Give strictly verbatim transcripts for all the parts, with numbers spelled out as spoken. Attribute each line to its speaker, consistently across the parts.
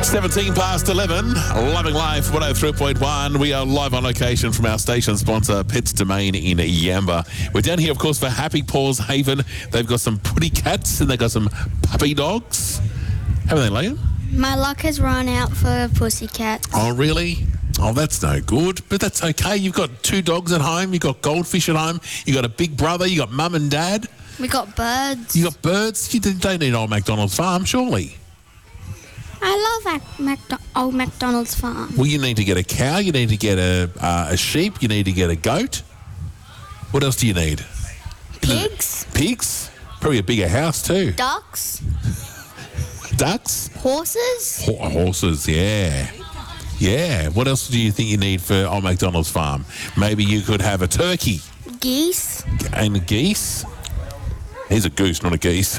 Speaker 1: seventeen past eleven, Loving Life one oh three point one. We are live on location from our station sponsor, Pets Domain in Yamba. We're down here, of course, for Happy Paws Haven. They've got some pretty cats and they've got some puppy dogs. Haven't they, Liam?
Speaker 2: My luck has run out for pussycats.
Speaker 1: Oh, really? Oh, that's no good. But that's okay. You've got two dogs at home. You've got goldfish at home. You've got a big brother. You've got mum and dad.
Speaker 2: We got birds.
Speaker 1: You've got birds. You don't need old McDonald's farm, surely.
Speaker 2: I love Mac- Mac- old McDonald's farm.
Speaker 1: Well, you need to get a cow. You need to get a, uh, a sheep. You need to get a goat. What else do you need?
Speaker 2: Pigs.
Speaker 1: Pigs? Probably a bigger house too.
Speaker 2: Ducks.
Speaker 1: Ducks?
Speaker 2: Horses.
Speaker 1: Ho- horses, yeah. Yeah. What else do you think you need for Old McDonald's farm? Maybe you could have a turkey.
Speaker 2: Geese.
Speaker 1: And a geese? Here's a goose, not a geese.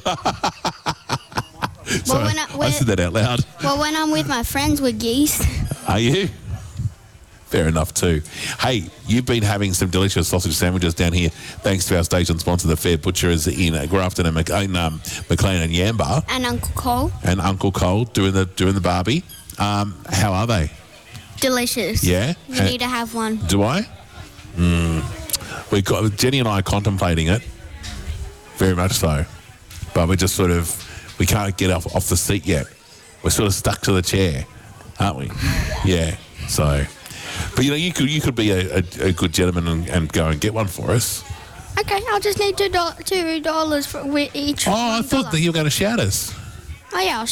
Speaker 1: Sorry,
Speaker 2: when I-
Speaker 1: I
Speaker 2: when-
Speaker 1: said that out loud.
Speaker 2: Well, when I'm with my friends, we're geese.
Speaker 1: Are you? Fair enough too. Hey, you've been having some delicious sausage sandwiches down here thanks to our station sponsor, the Fair Butchers in Grafton and Mc- in, um, McLean and Yamba.
Speaker 2: And Uncle Cole.
Speaker 1: And Uncle Cole doing the doing the barbie. Um, how are they?
Speaker 2: Delicious.
Speaker 1: Yeah?
Speaker 2: You
Speaker 1: Uh,
Speaker 2: need to have one.
Speaker 1: Do I? Mm. We got Jenny and I are contemplating it. Very much so. But we're just sort of, we can't get off, off the seat yet. We're sort of stuck to the chair, aren't we? Yeah. So, but you know, you could you could be a, a, a good gentleman and, and go and get one for us.
Speaker 2: Okay, I'll just need two, do- two dollars for wi- each.
Speaker 1: Oh, I
Speaker 2: one
Speaker 1: thought
Speaker 2: dollar.
Speaker 1: that you were going to shout us.
Speaker 2: Oh, yeah, I'll